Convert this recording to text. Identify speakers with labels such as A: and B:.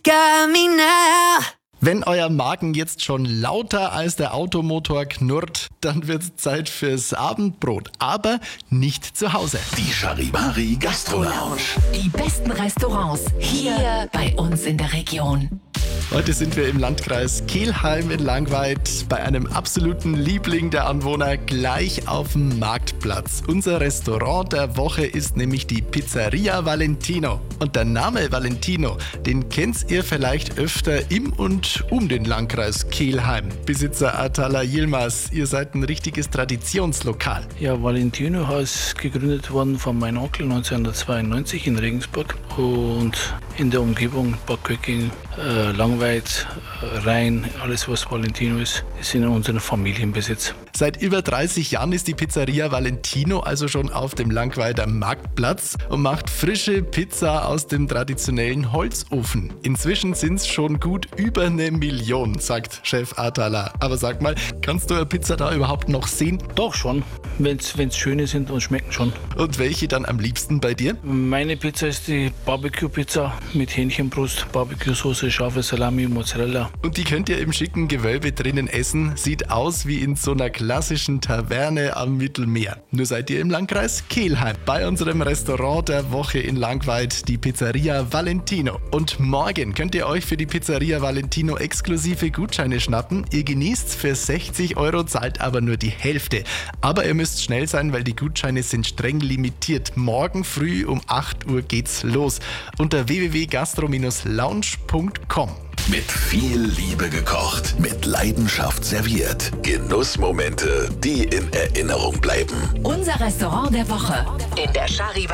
A: got me now.
B: Wenn euer Magen jetzt schon lauter als der Automotor knurrt, dann wird's Zeit fürs Abendbrot. Aber nicht zu Hause.
C: Die Charivari Gastro Lounge.
D: Die besten Restaurants hier bei uns in der Region.
B: Heute sind wir im Landkreis Kelheim in Langweid bei einem absoluten Liebling der Anwohner gleich auf dem Marktplatz. Unser Restaurant der Woche ist nämlich die Pizzeria Valentino. Und der Name Valentino, den kennt ihr vielleicht öfter im und um den Landkreis Kelheim. Besitzer Atala Yilmaz, ihr seid ein richtiges Traditionslokal.
E: Ja, Valentino ist gegründet worden von meinem Onkel 1992 in Regensburg und in der Umgebung Bad Köcking, Langweid, Rhein, alles was Valentino ist in unserem Familienbesitz.
B: Seit über 30 Jahren ist die Pizzeria Valentino also schon auf dem Langweider Marktplatz und macht frische Pizza aus dem traditionellen Holzofen. Inzwischen sind es schon gut über 1 Million, sagt Chef Atala. Aber sag mal, kannst du eine Pizza da überhaupt noch sehen?
E: Doch schon, wenn's schöne sind und schmecken schon.
B: Und welche dann am liebsten bei dir?
E: Meine Pizza ist die Barbecue-Pizza mit Hähnchenbrust, Barbecue-Soße, scharfe Salami, Mozzarella.
B: Und die könnt ihr im schicken Gewölbe drinnen essen. Sieht aus wie in so einer klassischen Taverne am Mittelmeer. Nur seid ihr im Landkreis Kelheim bei unserem Restaurant der Woche in Langweid, die Pizzeria Valentino. Und morgen könnt ihr euch für die Pizzeria Valentino exklusive Gutscheine schnappen. Ihr genießt's für 60 €, zahlt aber nur die Hälfte. Aber ihr müsst schnell sein, weil die Gutscheine sind streng limitiert. Morgen früh um 8 Uhr geht's los. Unter www.gastro-lounge.com.
C: Mit viel Liebe gekocht, mit Leidenschaft serviert. Genussmomente, die in Erinnerung bleiben.
D: Unser Restaurant der Woche in der Charivari.